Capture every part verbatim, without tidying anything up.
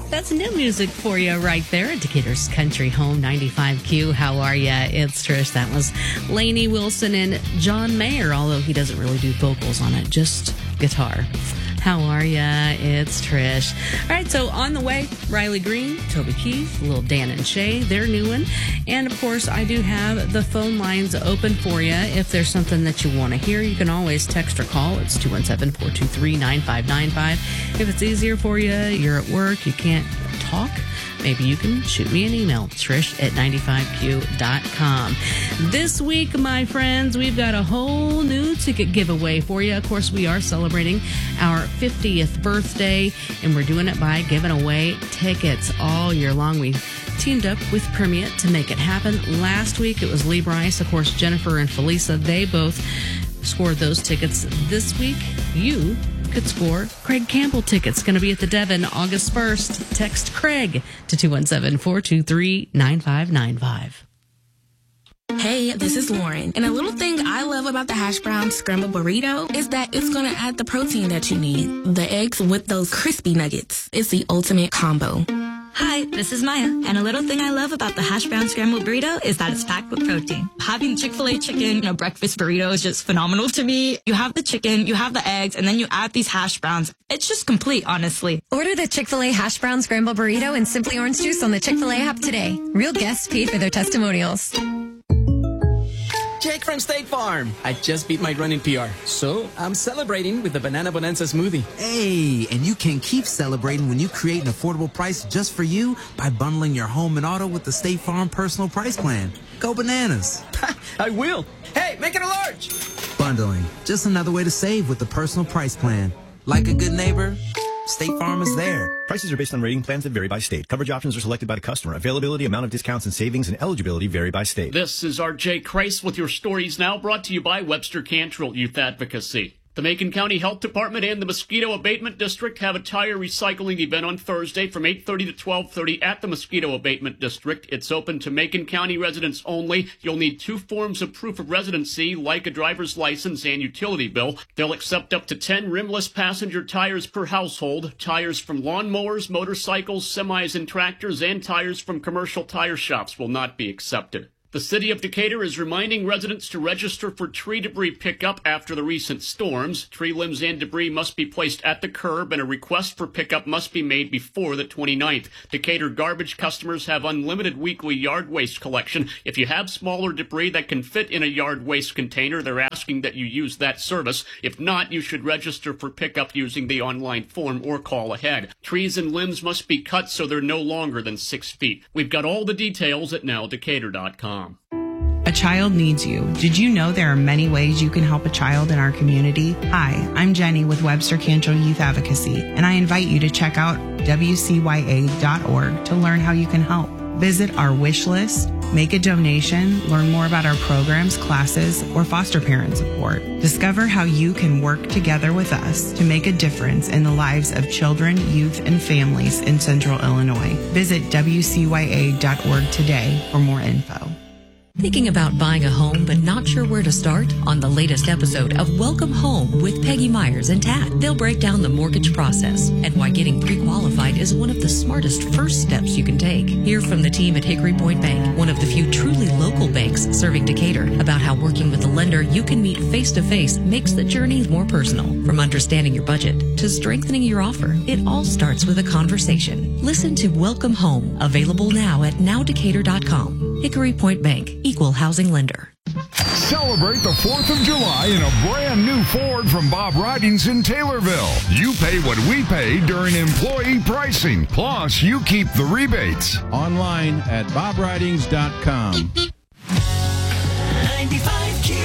That's new music for you right there at Decatur's Country Home ninety-five Q. How are ya? It's Trish. That was Lainey Wilson and John Mayer, although he doesn't really do vocals on it, just guitar. How are ya? It's Trish. All right, so on the way, Riley Green, Toby Keith, little Dan and Shay, their new one. And, of course, I do have the phone lines open for you. If there's something that you want to hear, you can always text or call. It's two one seven, four two three, nine five nine five. If it's easier for you, you're at work, you can't talk, maybe you can shoot me an email, trish at ninety-five q dot com. This week, my friends, we've got a whole new ticket giveaway for you. Of course, we are celebrating our fiftieth birthday, and we're doing it by giving away tickets all year long. We teamed up with Permeate to make it happen. Last week, it was Lee Bryce, of course, Jennifer and Felisa. They both scored those tickets. This week, you could score Craig Campbell tickets. Going to be at the Devon August first. Text Craig to two one seven, four two three, nine five nine five. Hey, this is Lauren. And a little thing I love about the hash brown scrambled burrito is that it's going to add the protein that you need. The eggs with those crispy nuggets. It's the ultimate combo. Hi, this is Maya, and a little thing I love about the hash brown scrambled burrito is that it's packed with protein. Having Chick-fil-A chicken in a breakfast burrito is just phenomenal to me. You have the chicken, you have the eggs, and then you add these hash browns. It's just complete, honestly. Order the Chick-fil-A hash brown scrambled burrito and Simply Orange Juice on the Chick-fil-A app today. Real guests paid for their testimonials. Jake from State Farm. I just beat my running P R, so I'm celebrating with the Banana Bonanza smoothie. Hey, and you can keep celebrating when you create an affordable price just for you by bundling your home and auto with the State Farm Personal Price Plan. Go bananas. I will. Hey, make it a large. Bundling, just another way to save with the Personal Price Plan. Like a good neighbor, State Farm is there. Prices are based on rating plans that vary by state. Coverage options are selected by the customer. Availability, amount of discounts and savings, and eligibility vary by state. This is R J Kreis with your stories now, brought to you by Webster Cantrell Youth Advocacy. The Macon County Health Department and the Mosquito Abatement District have a tire recycling event on Thursday from eight thirty to twelve thirty at the Mosquito Abatement District. It's open to Macon County residents only. You'll need two forms of proof of residency, like a driver's license and utility bill. They'll accept up to ten rimless passenger tires per household, tires from lawnmowers, motorcycles, semis, and tractors, and tires from commercial tire shops will not be accepted. The city of Decatur is reminding residents to register for tree debris pickup after the recent storms. Tree limbs and debris must be placed at the curb, and a request for pickup must be made before the twenty-ninth. Decatur garbage customers have unlimited weekly yard waste collection. If you have smaller debris that can fit in a yard waste container, they're asking that you use that service. If not, you should register for pickup using the online form or call ahead. Trees and limbs must be cut so they're no longer than six feet. We've got all the details at now decatur dot com. A child needs you. Did you know there are many ways you can help a child in our community? Hi, I'm Jenny with Webster Cantrell Youth Advocacy, and I invite you to check out W C Y A dot org to learn how you can help. Visit our wish list, make a donation, learn more about our programs, classes, or foster parent support. Discover how you can work together with us to make a difference in the lives of children, youth, and families in Central Illinois. Visit W C Y A dot org today for more info. Thinking about buying a home but not sure where to start? On the latest episode of Welcome Home with Peggy Myers and Tad, they'll break down the mortgage process and why getting pre-qualified is one of the smartest first steps you can take. Hear from the team at Hickory Point Bank, one of the few truly local banks serving Decatur, about how working with a lender you can meet face-to-face makes the journey more personal. From understanding your budget to strengthening your offer, it all starts with a conversation. Listen to Welcome Home, available now at now decatur dot com. Hickory Point Bank, equal housing lender. Celebrate the fourth of July in a brand new Ford from Bob Ridings in Taylorville. You pay what we pay during employee pricing. Plus, you keep the rebates. Online at bob ridings dot com. ninety-five Q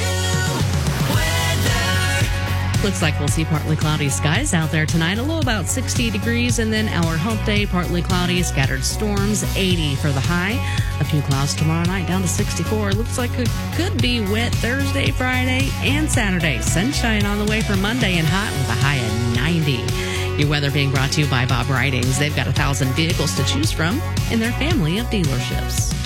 weather. Looks like we'll see partly cloudy skies out there tonight. A low about sixty degrees, and then our hump day, partly cloudy, scattered storms, eighty for the high. A few clouds tomorrow night, down to sixty-four. Looks like it could be wet Thursday, Friday, and Saturday. Sunshine on the way for Monday and hot with a high of ninety. Your weather being brought to you by Bob Ridings. They've got a thousand vehicles to choose from in their family of dealerships.